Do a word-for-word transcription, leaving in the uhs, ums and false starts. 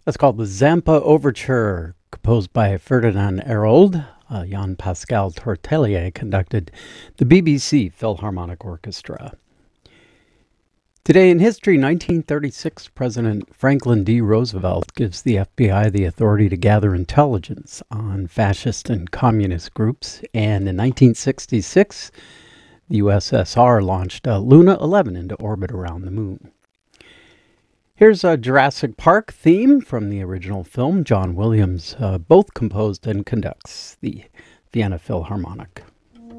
That's called the Zampa Overture, composed by Ferdinand Hérold. Uh, Jan Pascal Tortelier conducted the B B C Philharmonic Orchestra. Today in history, nineteen thirty-six, President Franklin D. Roosevelt gives the F B I the authority to gather intelligence on fascist and communist groups. And in nineteen sixty-six, the U S S R launched uh, Luna eleven into orbit around the moon. Here's a Jurassic Park theme from the original film. John Williams uh, both composed and conducts the Vienna Philharmonic.